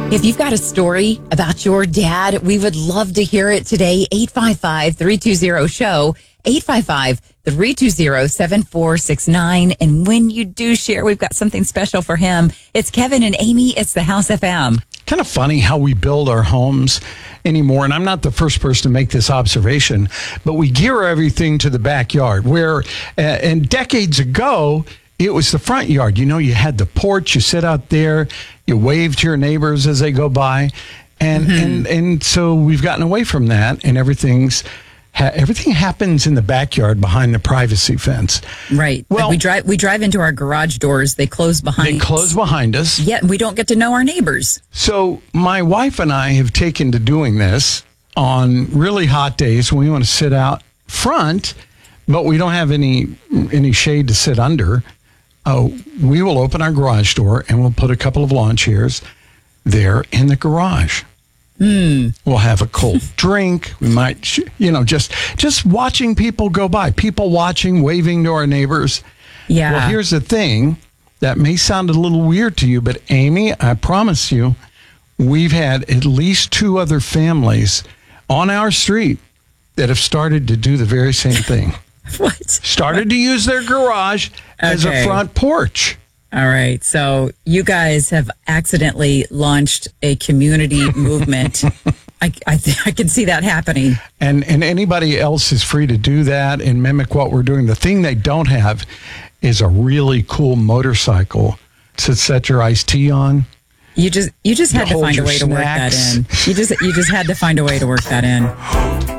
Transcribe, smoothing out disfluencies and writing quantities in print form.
If you've got a story about your dad, we would love to hear it today. 855-320-SHOW, 855-320-7469. And when you do share, we've got something special for him. It's Kevin and Amy. It's the House FM. Kind of funny how we build our homes anymore. And I'm not the first person to make this observation, but we gear everything to the backyard where, and decades ago, it was the front yard. You know, you had the porch, you sit out there, you wave to your neighbors as they go by. And so we've gotten away from that, and everything happens in the backyard behind the privacy fence. Right. Well, we drive into our garage doors. They close behind us. They close behind us. Yet we don't get to know our neighbors. So my wife and I have taken to doing this on really hot days when we want to sit out front, but we don't have any shade to sit under. We will open our garage door and we'll put a couple of lawn chairs there in the garage. We'll have a cold drink. We might, just watching people go by. People watching, waving to our neighbors. Yeah. Well, here's the thing. That may sound a little weird to you, but Amy, I promise you, we've had at least 2 other families on our street that have started to do the very same thing. What? Started to use their garage as a front porch. All right. So you guys have accidentally launched a community movement. I can see that happening. And anybody else is free to do that and mimic what we're doing. The thing they don't have is a really cool motorcycle to set your iced tea on. You just had to find a way to work that in. You just had to find a way to work that in.